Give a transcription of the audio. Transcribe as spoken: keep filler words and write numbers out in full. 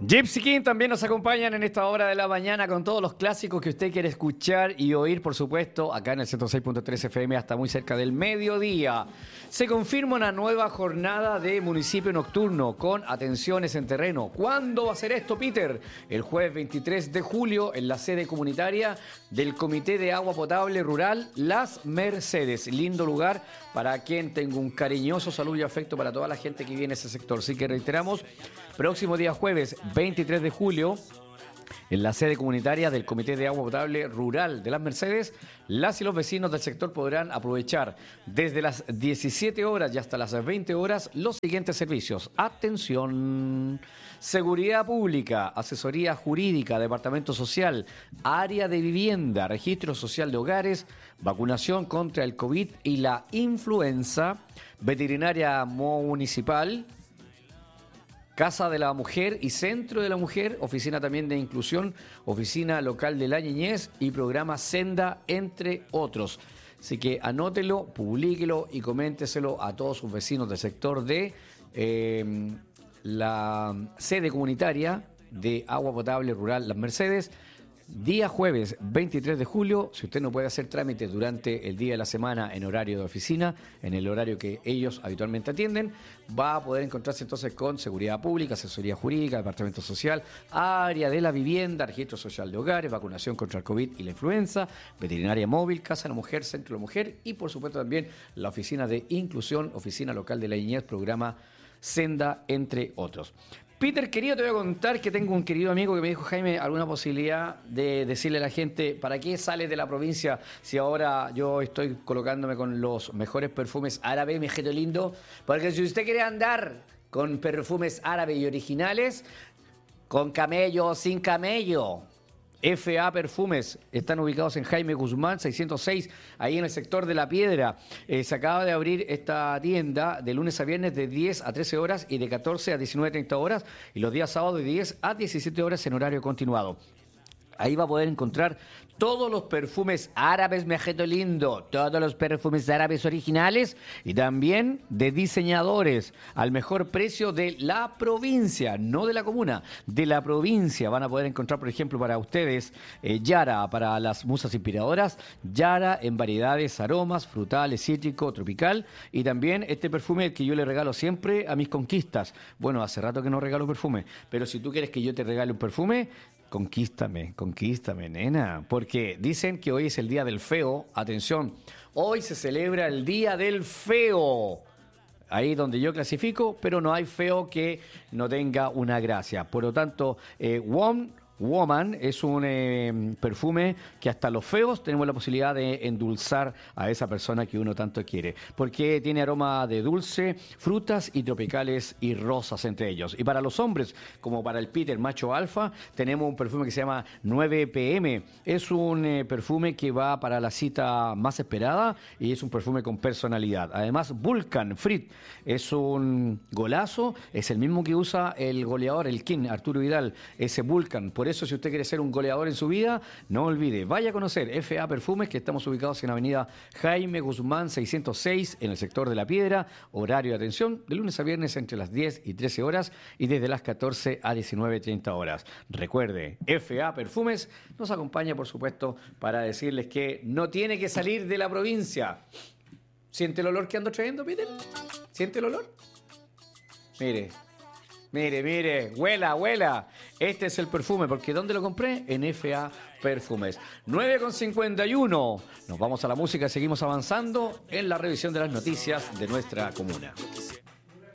Gypsy King también nos acompañan en esta hora de la mañana con todos los clásicos que usted quiere escuchar y oír, por supuesto, acá en el ciento seis punto tres F M hasta muy cerca del mediodía. Se confirma una nueva jornada de municipio nocturno con atenciones en terreno. ¿Cuándo va a ser esto, Peter? El jueves veintitrés de julio en la sede comunitaria del Comité de Agua Potable Rural Las Mercedes. Lindo lugar para quien tenga un cariñoso saludo y afecto para toda la gente que viene a ese sector. Así que reiteramos, próximo día jueves veintitrés de julio, en la sede comunitaria del Comité de Agua Potable Rural de Las Mercedes, las y los vecinos del sector podrán aprovechar desde las diecisiete horas y hasta las veinte horas los siguientes servicios. Atención, seguridad pública, asesoría jurídica, departamento social, área de vivienda, registro social de hogares, vacunación contra el COVID y la influenza, veterinaria municipal, Casa de la Mujer y Centro de la Mujer, oficina también de inclusión, oficina local de la niñez y programa Senda, entre otros. Así que anótelo, publíquelo y coménteselo a todos sus vecinos del sector de eh, la sede comunitaria de Agua Potable Rural Las Mercedes. Día jueves veintitrés de julio, si usted no puede hacer trámites durante el día de la semana en horario de oficina, en el horario que ellos habitualmente atienden, va a poder encontrarse entonces con seguridad pública, asesoría jurídica, departamento social, área de la vivienda, registro social de hogares, vacunación contra el COVID y la influenza, veterinaria móvil, Casa de la Mujer, Centro de la Mujer y por supuesto también la oficina de inclusión, oficina local de la niñez, programa Senda, entre otros. Peter, querido, te voy a contar que tengo un querido amigo que me dijo, Jaime, alguna posibilidad de decirle a la gente, ¿para qué sales de la provincia si ahora yo estoy colocándome con los mejores perfumes árabes, mi gente lindo? Porque si usted quiere andar con perfumes árabes y originales, con camello o sin camello, F A Perfumes, están ubicados en Jaime Guzmán seiscientos seis, ahí en el sector de La Piedra. Eh, se acaba de abrir esta tienda de lunes a viernes de diez a trece horas y de catorce a diecinueve treinta horas, y los días sábados de diez a diecisiete horas en horario continuado. Ahí va a poder encontrar todos los perfumes árabes, mi ajito lindo, todos los perfumes árabes originales y también de diseñadores al mejor precio de la provincia, no de la comuna, de la provincia. Van a poder encontrar, por ejemplo, para ustedes, eh, Yara, para las musas inspiradoras, Yara en variedades, aromas, frutales, cítrico, tropical, y también este perfume que yo le regalo siempre a mis conquistas. Bueno, hace rato que no regalo perfume, pero si tú quieres que yo te regale un perfume, conquístame, conquístame, nena, porque dicen que hoy es el día del feo. Atención, hoy se celebra el día del feo. Ahí donde yo clasifico, pero no hay feo que no tenga una gracia. Por lo tanto, eh, One Woman es un eh, perfume que hasta los feos tenemos la posibilidad de endulzar a esa persona que uno tanto quiere, porque tiene aroma de dulce, frutas y tropicales y rosas entre ellos. Y para los hombres, como para el Peter macho alfa, tenemos un perfume que se llama nueve P M. Es un eh, perfume que va para la cita más esperada y es un perfume con personalidad. Además, Vulcan Frit es un golazo, es el mismo que usa el goleador, el King, Arturo Vidal, ese Vulcan. Por eso, si usted quiere ser un goleador en su vida, no olvide, vaya a conocer F A Perfumes, que estamos ubicados en avenida Jaime Guzmán seiscientos seis, en el sector de La Piedra. Horario de atención de lunes a viernes entre las diez y trece horas y desde las catorce a diecinueve treinta horas. Recuerde, F A Perfumes nos acompaña, por supuesto, para decirles que no tiene que salir de la provincia. ¿Siente el olor que ando trayendo, Peter? ¿Siente el olor? Mire. Mire, mire, huela, huela. Este es el perfume, porque ¿dónde lo compré? En F A Perfumes. nueve con cincuenta y uno. Nos vamos a la música, seguimos avanzando en la revisión de las noticias de nuestra comuna.